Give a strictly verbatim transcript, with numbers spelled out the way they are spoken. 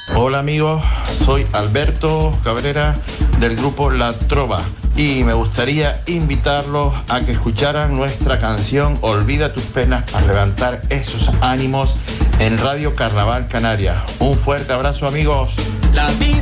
Hola amigos, soy Alberto Cabrera del grupo La Trova y me gustaría invitarlos a que escucharan nuestra canción Olvida tus penas para levantar esos ánimos en Radio Carnaval Canaria. Un fuerte abrazo amigos. La